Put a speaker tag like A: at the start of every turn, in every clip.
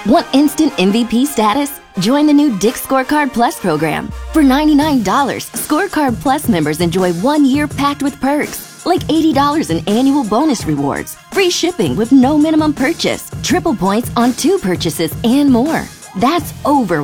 A: Want instant MVP status? Join the new Dick's Scorecard Plus program. For $99, Scorecard Plus members enjoy 1 year packed with perks, like $80 in annual bonus rewards, free shipping with no minimum purchase, triple points on 2 purchases, and more. That's over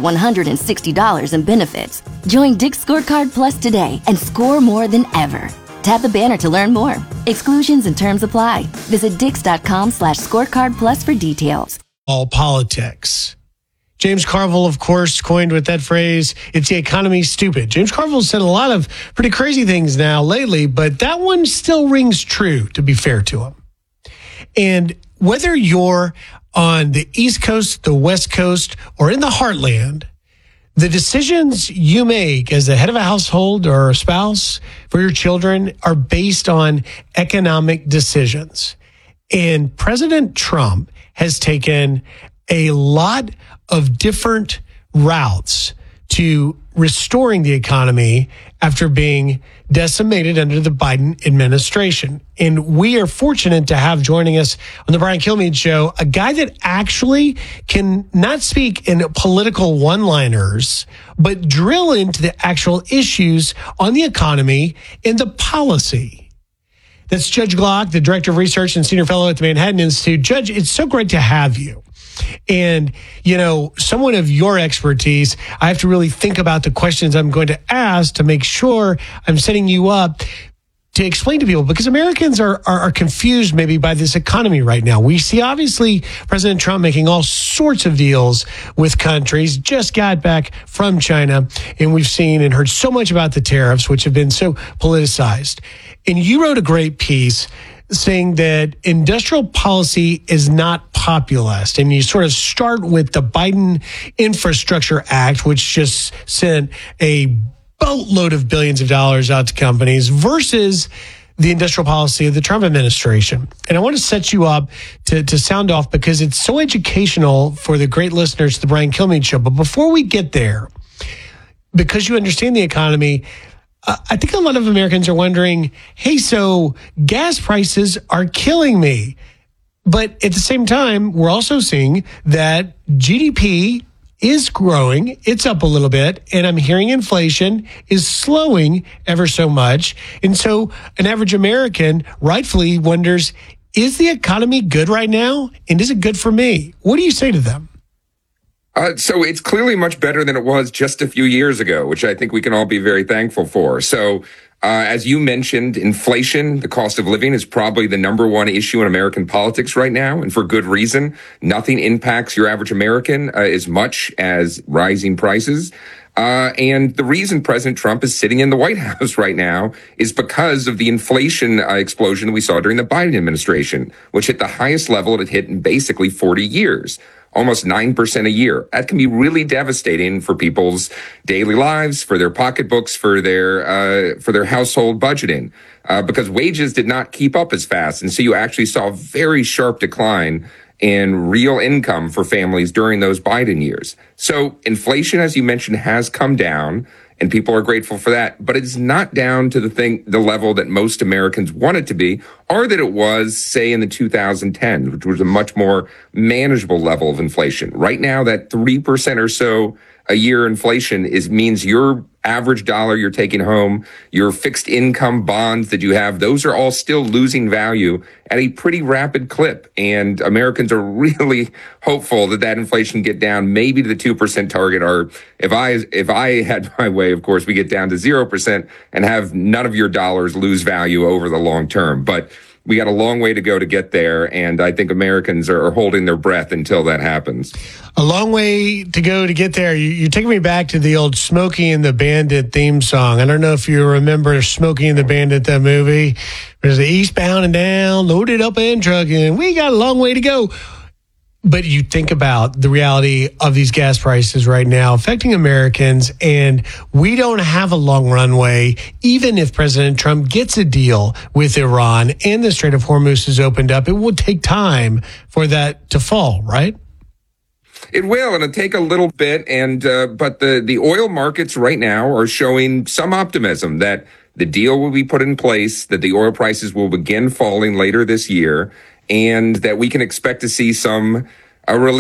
A: $160 in benefits. Join Dick's Scorecard Plus today and score more than ever. Tap the banner to learn more. Exclusions and terms apply. Visit dix.com/scorecardplus for details.
B: All politics. James Carville, of course, coined with that phrase, it's the economy stupid. James Carville said a lot of pretty crazy things now lately, but that one still rings true, to be fair to him. And whether you're on the East Coast, the West Coast, or in the heartland, the decisions you make as the head of a household or a spouse for your children are based on economic decisions. And President Trump has taken a lot of different routes to restoring the economy after being decimated under the Biden administration. And we are fortunate to have joining us on the Brian Kilmeade Show a guy that actually can not speak in political one-liners, but drill into the actual issues on the economy and the policy. That's Judge Glock, the Director of Research and Senior Fellow at the Manhattan Institute. Judge, it's so great to have you. And, someone of your expertise, I have to really think about the questions I'm going to ask to make sure I'm setting you up to explain to people, because Americans are confused maybe by this economy right now. We see, obviously, President Trump making all sorts of deals with countries, just got back from China, and we've seen and heard so much about the tariffs, which have been so politicized. And you wrote a great piece saying that industrial policy is not populist. And you sort of start with the Biden Infrastructure Act, which just sent a boatload of billions of dollars out to companies, versus the industrial policy of the Trump administration. And I want to set you up to sound off, because it's so educational for the great listeners to the Brian Kilmeade Show. But before we get there, because you understand the economy, I think a lot of Americans are wondering, hey, so gas prices are killing me. But at the same time, we're also seeing that GDP is growing. It's up a little bit. And I'm hearing inflation is slowing ever so much. And so an average American rightfully wonders, is the economy good right now? And is it good for me? What do you say to them?
C: So it's clearly much better than it was just a few years ago, which I think we can all be very thankful for. So as you mentioned, inflation, the cost of living, is probably the number one issue in American politics right now, and for good reason. Nothing impacts your average American as much as rising prices. And the reason President Trump is sitting in the White House right now is because of the inflation explosion we saw during the Biden administration, which hit the highest level it had hit in basically 40 years. Almost 9% a year. That can be really devastating for people's daily lives, for their pocketbooks, for their household budgeting, because wages did not keep up as fast. And so you actually saw a very sharp decline in real income for families during those Biden years. So inflation, as you mentioned, has come down, and people are grateful for that. But it's not down to the level that most Americans want it to be, or that it was, say, in the 2010s, which was a much more manageable level of inflation. Right now, that 3% or so a year inflation means your average dollar you're taking home, your fixed income bonds that you have, those are all still losing value at a pretty rapid clip. And Americans are really hopeful that inflation get down maybe to the 2% target, or if I had my way, of course, we get down to 0% and have none of your dollars lose value over the long term. But we got a long way to go to get there, and I think Americans are holding their breath until that happens.
B: A long way to go to get there. You're taking me back to the old Smokey and the Bandit theme song. I don't know if you remember Smokey and the Bandit, that movie. There's the eastbound and down, loaded up and trucking. We got a long way to go. But you think about the reality of these gas prices right now affecting Americans, and we don't have a long runway. Even if President Trump gets a deal with Iran and the Strait of Hormuz is opened up, it will take time for that to fall, right?
C: It will, and it'll take a little bit. And but the oil markets right now are showing some optimism that the deal will be put in place, that the oil prices will begin falling later this year, and that we can expect to see some relief